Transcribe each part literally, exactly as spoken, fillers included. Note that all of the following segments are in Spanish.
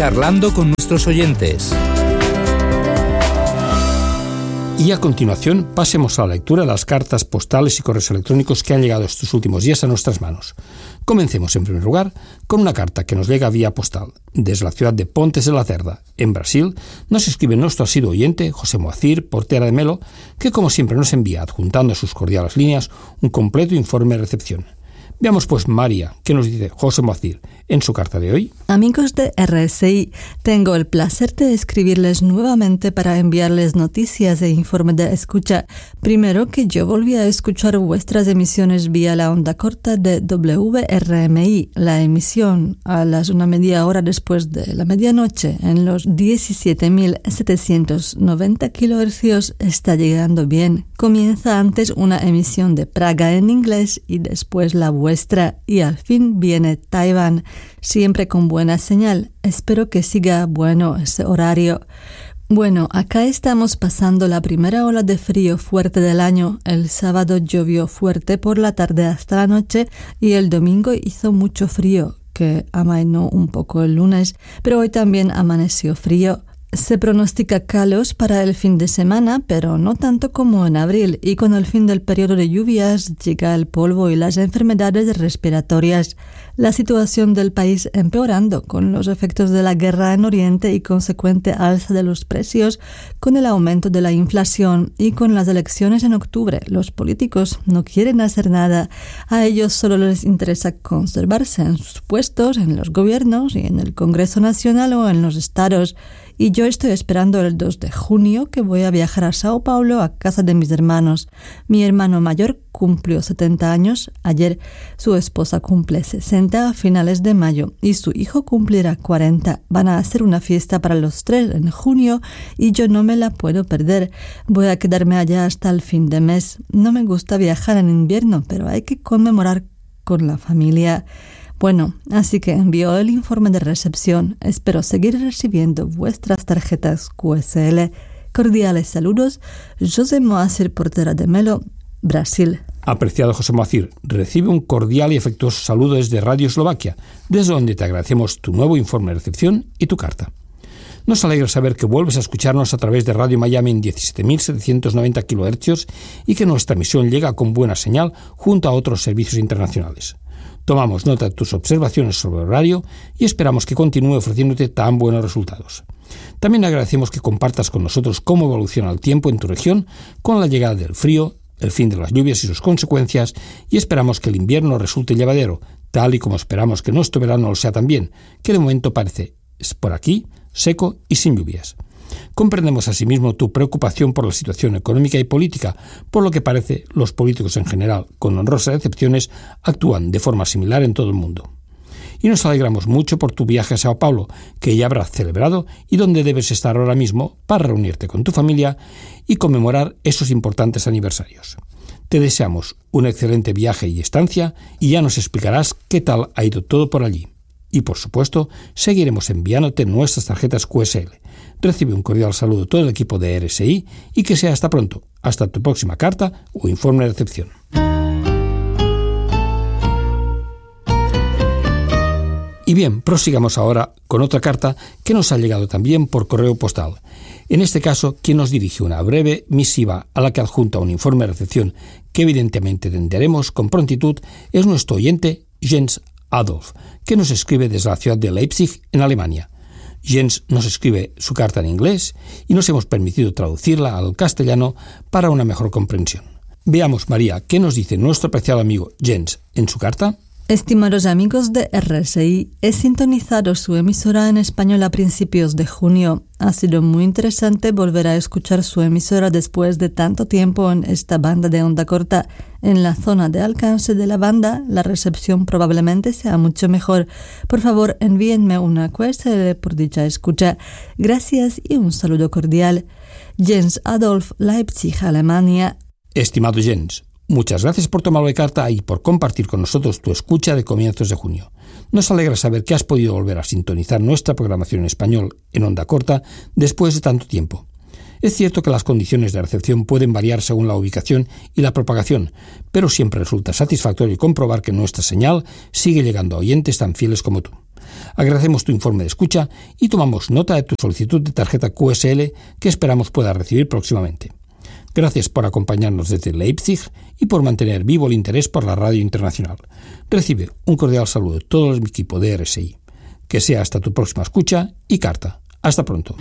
charlando con nuestros oyentes. Y a continuación pasemos a la lectura de las cartas postales y correos electrónicos que han llegado estos últimos días a nuestras manos. Comencemos en primer lugar con una carta que nos llega vía postal. Desde la ciudad de Pontes de la Cerda, en Brasil, nos escribe nuestro asiduo oyente, José Moacir Portera de Melo, que como siempre nos envía, adjuntando a sus cordiales líneas, un completo informe de recepción. Veamos pues, María, ¿qué nos dice José Moacir en su carta de hoy? Amigos de R S I, tengo el placer de escribirles nuevamente para enviarles noticias e informe de escucha. Primero, que yo volví a escuchar vuestras emisiones vía la onda corta de W R M I. La emisión a las una media hora después de la medianoche en los diecisiete mil setecientos noventa kilohercios está llegando bien. Comienza antes una emisión de Praga en inglés y después la vuestra, y al fin viene Taiwán, siempre con buena señal. Espero que siga bueno ese horario. Bueno, acá estamos pasando la primera ola de frío fuerte del año. El sábado llovió fuerte por la tarde hasta la noche y el domingo hizo mucho frío, que amainó un poco el lunes, pero hoy también amaneció frío. Se pronostica calos para el fin de semana, pero no tanto como en abril, y con el fin del periodo de lluvias llega el polvo y las enfermedades respiratorias. La situación del país empeorando con los efectos de la guerra en Oriente y consecuente alza de los precios, con el aumento de la inflación y con las elecciones en octubre. Los políticos no quieren hacer nada. A ellos solo les interesa conservarse en sus puestos, en los gobiernos y en el Congreso Nacional o en los estados. Y yo estoy esperando el dos de junio, que voy a viajar a Sao Paulo a casa de mis hermanos. Mi hermano mayor cumplió setenta años ayer, su esposa cumple sesenta a finales de mayo y su hijo cumplirá cuarenta. Van a hacer una fiesta para los tres en junio y yo no me la puedo perder. Voy a quedarme allá hasta el fin de mes. No me gusta viajar en invierno, pero hay que conmemorar con la familia. Bueno, así que envío el informe de recepción. Espero seguir recibiendo vuestras tarjetas Q S L. Cordiales saludos, José Moacir Portera de Melo, Brasil. Apreciado José Moacir, recibe un cordial y afectuoso saludo desde Radio Eslovaquia, desde donde te agradecemos tu nuevo informe de recepción y tu carta. Nos alegra saber que vuelves a escucharnos a través de Radio Miami en diecisiete mil setecientos noventa kilohercios y que nuestra emisión llega con buena señal junto a otros servicios internacionales. Tomamos nota de tus observaciones sobre el horario y esperamos que continúe ofreciéndote tan buenos resultados. También agradecemos que compartas con nosotros cómo evoluciona el tiempo en tu región con la llegada del frío, el fin de las lluvias y sus consecuencias, y esperamos que el invierno resulte llevadero, tal y como esperamos que nuestro verano lo sea también, que de momento parece, por aquí, seco y sin lluvias. Comprendemos asimismo tu preocupación por la situación económica y política, por lo que parece los políticos en general, con honrosas excepciones, actúan de forma similar en todo el mundo. Y nos alegramos mucho por tu viaje a Sao Paulo, que ya habrás celebrado y donde debes estar ahora mismo para reunirte con tu familia y conmemorar esos importantes aniversarios. Te deseamos un excelente viaje y estancia y ya nos explicarás qué tal ha ido todo por allí. Y por supuesto, seguiremos enviándote nuestras tarjetas Q S L. Recibe un cordial saludo de todo el equipo de R S I y que sea hasta pronto. Hasta tu próxima carta o informe de recepción. Y bien, prosigamos ahora con otra carta que nos ha llegado también por correo postal. En este caso, quien nos dirige una breve misiva a la que adjunta un informe de recepción que evidentemente atenderemos con prontitud es nuestro oyente Jens Adolf, que nos escribe desde la ciudad de Leipzig, en Alemania. Jens nos escribe su carta en inglés y nos hemos permitido traducirla al castellano para una mejor comprensión. Veamos, María, ¿qué nos dice nuestro apreciado amigo Jens en su carta? Estimados amigos de R S I, he sintonizado su emisora en español a principios de junio. Ha sido muy interesante volver a escuchar su emisora después de tanto tiempo en esta banda de onda corta. En la zona de alcance de la banda, la recepción probablemente sea mucho mejor. Por favor, envíenme una Q S L por dicha escucha. Gracias y un saludo cordial. Jens Adolf, Leipzig, Alemania. Estimado Jens, muchas gracias por tomar la carta y por compartir con nosotros tu escucha de comienzos de junio. Nos alegra saber que has podido volver a sintonizar nuestra programación en español en onda corta después de tanto tiempo. Es cierto que las condiciones de recepción pueden variar según la ubicación y la propagación, pero siempre resulta satisfactorio comprobar que nuestra señal sigue llegando a oyentes tan fieles como tú. Agradecemos tu informe de escucha y tomamos nota de tu solicitud de tarjeta Q S L que esperamos puedas recibir próximamente. Gracias por acompañarnos desde Leipzig y por mantener vivo el interés por la radio internacional. Recibe un cordial saludo de todo el equipo de R S I. Que sea hasta tu próxima escucha y carta. Hasta pronto.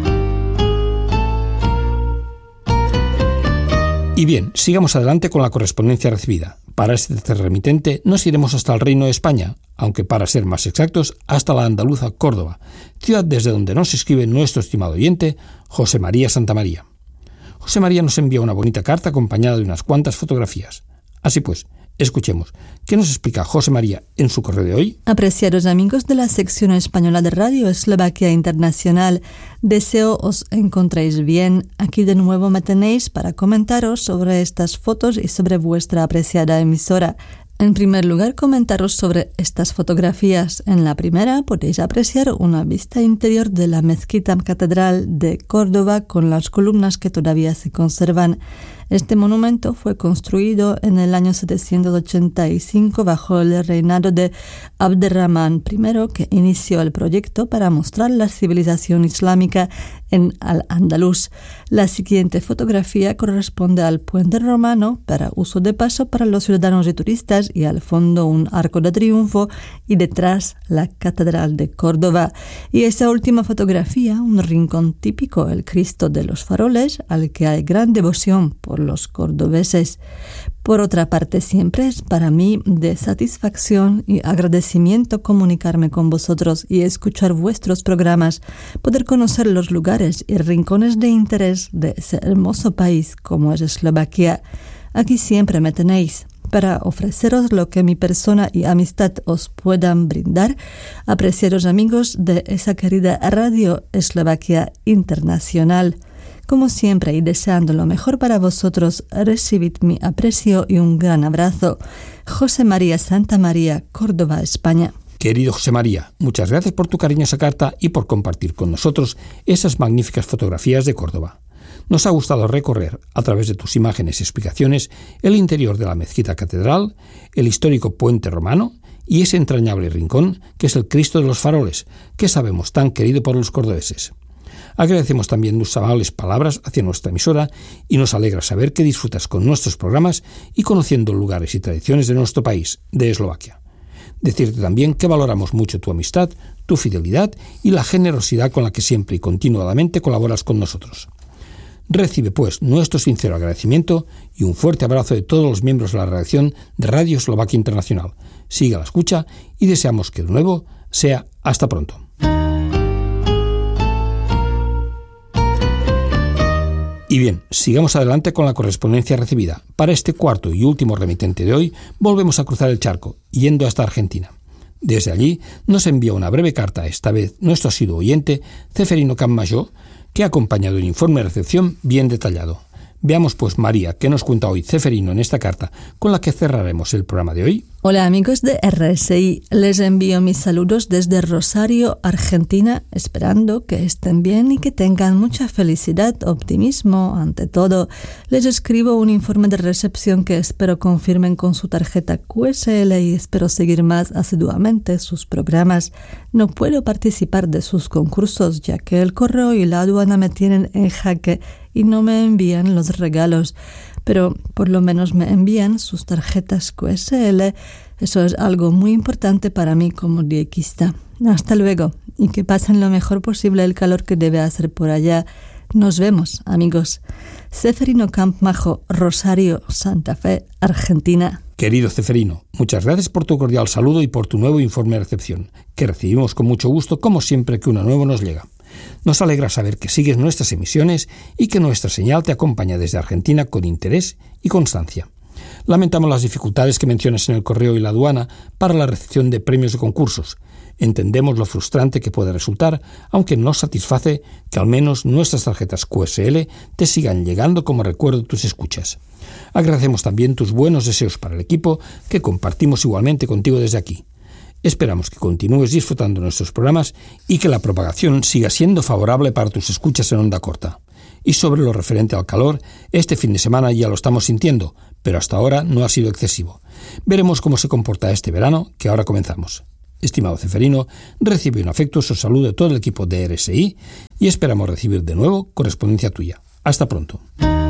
Y bien, sigamos adelante con la correspondencia recibida. Para este tercer remitente nos iremos hasta el Reino de España, aunque para ser más exactos, hasta la andaluza Córdoba, ciudad desde donde nos escribe nuestro estimado oyente, José María Santamaría. José María nos envía una bonita carta acompañada de unas cuantas fotografías. Así pues, escuchemos. ¿Qué nos explica José María en su correo de hoy? Apreciados amigos de la sección española de Radio Eslovaquia Internacional, deseo os encontréis bien. Aquí de nuevo me tenéis para comentaros sobre estas fotos y sobre vuestra apreciada emisora. En primer lugar, comentaros sobre estas fotografías. En la primera podéis apreciar una vista interior de la mezquita catedral de Córdoba con las columnas que todavía se conservan. Este monumento fue construido en el año setecientos ochenta y cinco bajo el reinado de Abderramán primero, que inició el proyecto para mostrar la civilización islámica en Al-Ándalus. La siguiente fotografía corresponde al puente romano para uso de paso para los ciudadanos y turistas y al fondo un arco de triunfo y detrás la catedral de Córdoba. Y esa última fotografía, un rincón típico, el Cristo de los Faroles, al que hay gran devoción por los cordobeses. Por otra parte, siempre es para mí de satisfacción y agradecimiento comunicarme con vosotros y escuchar vuestros programas, poder conocer los lugares y rincones de interés de ese hermoso país como es Eslovaquia. Aquí siempre me tenéis para ofreceros lo que mi persona y amistad os puedan brindar, apreciados amigos de esa querida Radio Eslovaquia Internacional. Como siempre y deseando lo mejor para vosotros, recibid mi aprecio y un gran abrazo. José María Santamaría, Córdoba, España. Querido José María, muchas gracias por tu cariñosa carta y por compartir con nosotros esas magníficas fotografías de Córdoba. Nos ha gustado recorrer, a través de tus imágenes y explicaciones, el interior de la mezquita catedral, el histórico puente romano y ese entrañable rincón que es el Cristo de los Faroles, que sabemos tan querido por los cordobeses. Agradecemos también tus amables palabras hacia nuestra emisora y nos alegra saber que disfrutas con nuestros programas y conociendo lugares y tradiciones de nuestro país, de Eslovaquia. Decirte también que valoramos mucho tu amistad, tu fidelidad y la generosidad con la que siempre y continuadamente colaboras con nosotros. Recibe, pues, nuestro sincero agradecimiento y un fuerte abrazo de todos los miembros de la redacción de Radio Eslovaquia Internacional. Siga la escucha y deseamos que de nuevo sea hasta pronto. Y bien, sigamos adelante con la correspondencia recibida. Para este cuarto y último remitente de hoy, volvemos a cruzar el charco, yendo hasta Argentina. Desde allí nos envía una breve carta, esta vez nuestro asiduo oyente, Ceferino Campmajó, que ha acompañado el informe de recepción bien detallado. Veamos pues, María, qué nos cuenta hoy Ceferino en esta carta, con la que cerraremos el programa de hoy. Hola amigos de R S I, les envío mis saludos desde Rosario, Argentina, esperando que estén bien y que tengan mucha felicidad, optimismo, ante todo. Les escribo un informe de recepción que espero confirmen con su tarjeta Q S L y espero seguir más asiduamente sus programas. No puedo participar de sus concursos ya que el correo y la aduana me tienen en jaque y no me envían los regalos, pero por lo menos me envían sus tarjetas Q S L. Eso es algo muy importante para mí como diekista. Hasta luego y que pasen lo mejor posible el calor que debe hacer por allá. Nos vemos, amigos. Ceferino Campmajó, Rosario, Santa Fe, Argentina. Querido Ceferino, muchas gracias por tu cordial saludo y por tu nuevo informe de recepción, que recibimos con mucho gusto como siempre que uno nuevo nos llega. Nos alegra saber que sigues nuestras emisiones y que nuestra señal te acompaña desde Argentina con interés y constancia. Lamentamos las dificultades que mencionas en el correo y la aduana para la recepción de premios de concursos. Entendemos lo frustrante que puede resultar, aunque nos satisface que al menos nuestras tarjetas Q S L te sigan llegando como recuerdo de tus escuchas. Agradecemos también tus buenos deseos para el equipo, que compartimos igualmente contigo desde aquí. Esperamos que continúes disfrutando nuestros programas y que la propagación siga siendo favorable para tus escuchas en onda corta. Y sobre lo referente al calor, este fin de semana ya lo estamos sintiendo, pero hasta ahora no ha sido excesivo. Veremos cómo se comporta este verano, que ahora comenzamos. Estimado Ceferino, recibe un afectuoso saludo de todo el equipo de R S I y esperamos recibir de nuevo correspondencia tuya. Hasta pronto.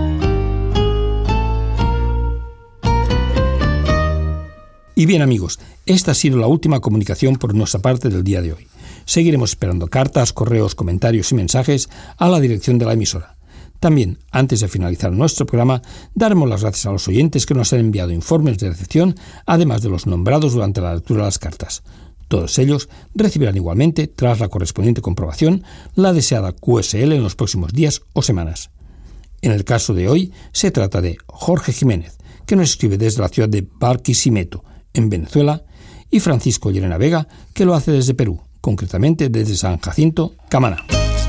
Y bien amigos, esta ha sido la última comunicación por nuestra parte del día de hoy. Seguiremos esperando cartas, correos, comentarios y mensajes a la dirección de la emisora. También, antes de finalizar nuestro programa, daremos las gracias a los oyentes que nos han enviado informes de recepción, además de los nombrados durante la lectura de las cartas. Todos ellos recibirán igualmente, tras la correspondiente comprobación, la deseada Q S L en los próximos días o semanas. En el caso de hoy, se trata de Jorge Jiménez, que nos escribe desde la ciudad de Barquisimeto, en Venezuela, y Francisco Llerena Vega, que lo hace desde Perú, concretamente desde San Jacinto, Camaná.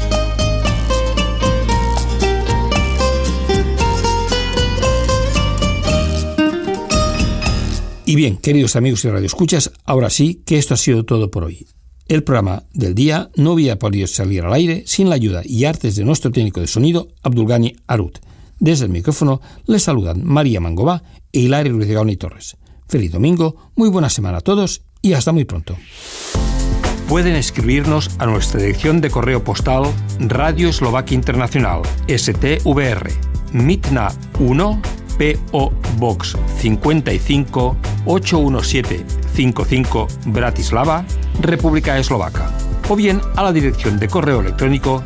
Y bien, queridos amigos y radioescuchas, ahora sí que esto ha sido todo por hoy. El programa del día no hubiera podido salir al aire sin la ayuda y artes de nuestro técnico de sonido, Abdulgani Arut. Desde el micrófono les saludan María Mangobá e Hilario Ruiz de Gaona y Torres. Feliz domingo, muy buena semana a todos y hasta muy pronto. Pueden escribirnos a nuestra dirección de correo postal Radio Eslovaquia Internacional, S T V R, Mitna uno, P O Box cincuenta y cinco, ocho uno siete cinco cinco, Bratislava, República Eslovaca, o bien a la dirección de correo electrónico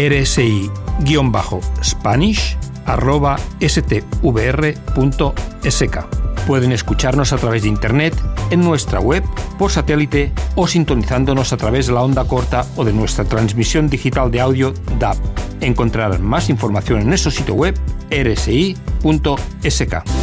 rsi-spanish arroba stvr punto s k. Pueden escucharnos a través de Internet, en nuestra web, por satélite o sintonizándonos a través de la onda corta o de nuestra transmisión digital de audio D A B. Encontrarán más información en nuestro sitio web r s i punto s k.